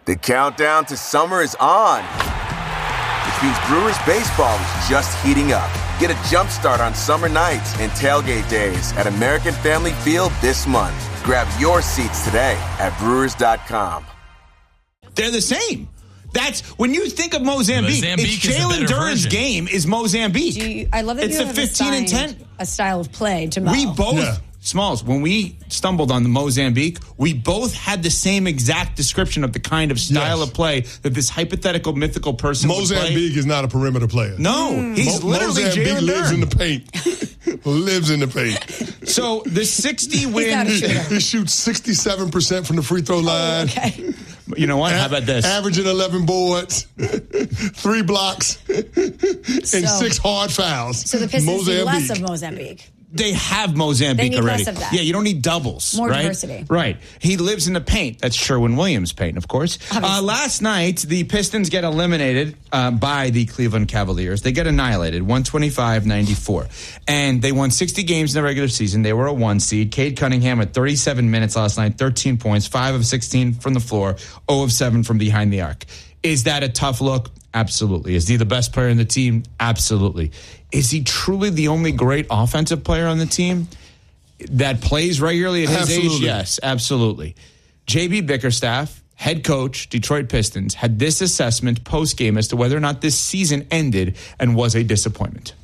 The countdown to summer is on, which means Brewers baseball is just heating up. Get a jump start on summer nights and tailgate days at American Family Field this month. Grab your seats today at Brewers.com. They're the same. That's when you think of Mozambique it's Jalen Duren's game is Mozambique. I love that it's you the have 15 and 10 a style of play to Mo. We both Smalls, when we stumbled on the Mozambique, we both had the same exact description of the kind of style of play that this hypothetical mythical person Mozambique is not a perimeter player. No, he's literally Mozambique Jalen lives Duren. in the paint. Lives in the paint. So the 60 win. He shoots 67% from the free throw line. Okay. You know what? How about this? Averaging 11 boards, 3 blocks, and 6 hard fouls. So the Pistons need less of Mozambique. They have Mozambique they need already. Less of that. Yeah, you don't need doubles. More right? diversity. Right. He lives in the paint. That's Sherwin-Williams paint, of course. Last night, the Pistons get eliminated by the Cleveland Cavaliers. They get annihilated, 125-94. And they won 60 games in the regular season. They were a 1 seed. Cade Cunningham at 37 minutes last night, 13 points, 5 of 16 from the floor, 0 of 7 from behind the arc. Is that a tough look? Absolutely. Is he the best player in the team? Absolutely. Is he truly the only great offensive player on the team that plays regularly at his age? Yes, absolutely. J.B. Bickerstaff, head coach, Detroit Pistons, had this assessment post-game as to whether or not this season ended and was a disappointment.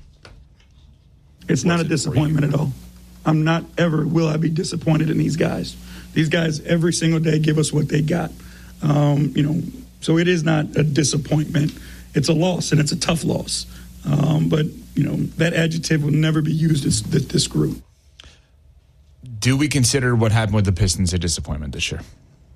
It's not a disappointment at all. I'm not ever will I be disappointed in these guys. These guys every single day give us what they got. So it is not a disappointment. It's a loss, and it's a tough loss. But that adjective will never be used as this group. Do we consider what happened with the Pistons a disappointment this year?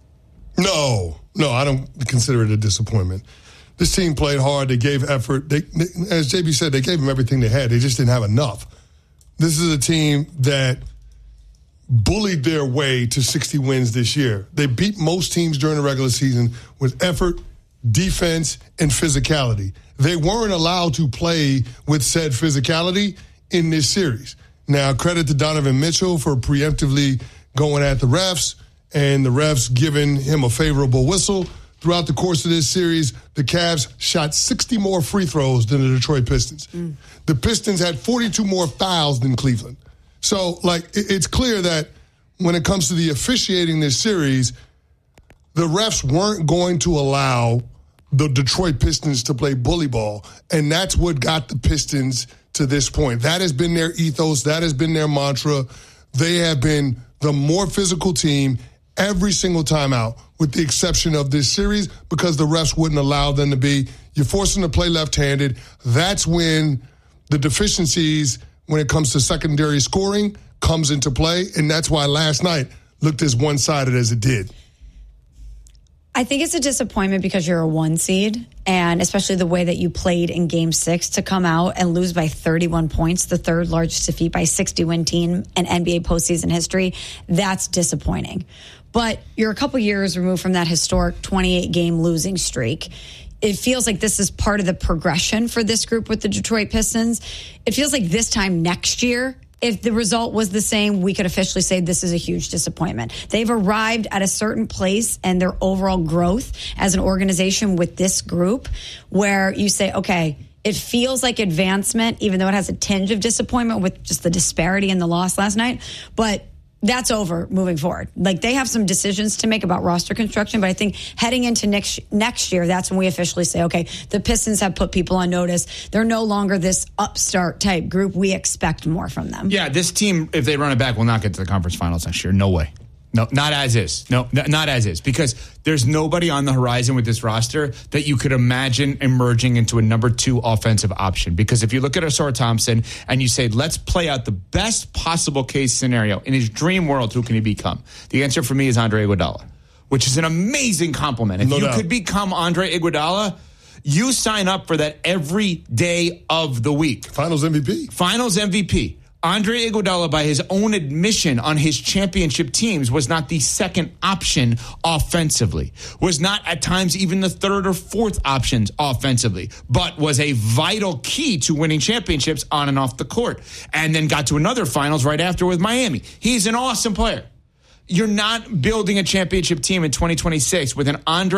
No, I don't consider it a disappointment. This team played hard. They gave effort. They, as JB said, they gave them everything they had. They just didn't have enough. This is a team that bullied their way to 60 wins this year. They beat most teams during the regular season with effort, defense, and physicality. They weren't allowed to play with said physicality in this series. Now, credit to Donovan Mitchell for preemptively going at the refs and the refs giving him a favorable whistle. Throughout the course of this series, the Cavs shot 60 more free throws than the Detroit Pistons. The Pistons had 42 more fouls than Cleveland. So, it's clear that when it comes to the officiating this series, the refs weren't going to allow the Detroit Pistons to play bully ball, and that's what got the Pistons to this point. That has been their ethos. That has been their mantra. They have been the more physical team every single time out, with the exception of this series, because the refs wouldn't allow them to be. You're forcing them to play left-handed. That's when the deficiencies, when it comes to secondary scoring, comes into play, and that's why last night looked as one-sided as it did. I think it's a disappointment because you're a 1 seed, and especially the way that you played in Game 6 to come out and lose by 31 points, the third largest defeat by 60-win team in NBA postseason history. That's disappointing. But you're a couple years removed from that historic 28-game losing streak. It feels like this is part of the progression for this group with the Detroit Pistons. It feels like this time next year, if the result was the same, we could officially say this is a huge disappointment. They've arrived at a certain place and their overall growth as an organization with this group where you say, okay, it feels like advancement, even though it has a tinge of disappointment with just the disparity in the loss last night. But that's over moving forward. They have some decisions to make about roster construction, but I think heading into next year, that's when we officially say, okay, the Pistons have put people on notice. They're no longer this upstart type group. We expect more from them. Yeah, this team, if they run it back, will not get to the conference finals next year. No way. No, not as is. No, not as is. Because there's nobody on the horizon with this roster that you could imagine emerging into a number 2 offensive option. Because if you look at Ausar Thompson and you say, let's play out the best possible case scenario in his dream world, who can he become? The answer for me is Andre Iguodala, which is an amazing compliment. If you could become Andre Iguodala, you sign up for that every day of the week. Finals MVP. Andre Iguodala, by his own admission on his championship teams, was not the second option offensively, was not at times even the third or fourth options offensively, but was a vital key to winning championships on and off the court, and then got to another finals right after with Miami. He's an awesome player. You're not building a championship team in 2026 with an Andre